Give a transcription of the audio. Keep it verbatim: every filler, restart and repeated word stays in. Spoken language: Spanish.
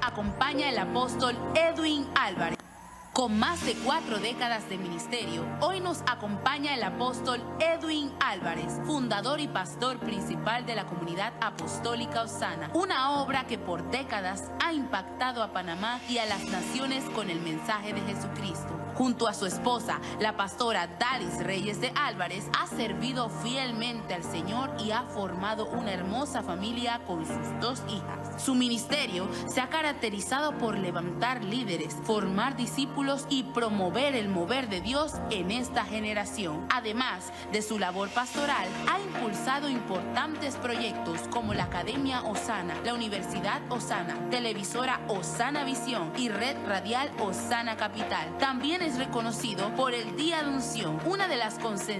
acompaña el apóstol Edwin Álvarez. Con más de cuatro décadas de ministerio, hoy nos acompaña el apóstol Edwin Álvarez, fundador y pastor principal de la Comunidad Apostólica Osana, una obra que por décadas ha impactado a Panamá y a las naciones con el mensaje de Jesucristo. Junto a su esposa, la pastora Dalis Reyes de Álvarez, ha servido fielmente al Señor y ha formado una hermosa familia con sus dos hijas. Su ministerio se ha caracterizado por levantar líderes, formar discípulos y promover el mover de Dios en esta generación. Además de su labor pastoral, ha impulsado importantes proyectos como la Academia Osana, la Universidad Osana, Televisora Osana Visión y Red Radial Osana Capital. También es reconocido por el Día de Unción, una de las concentraciones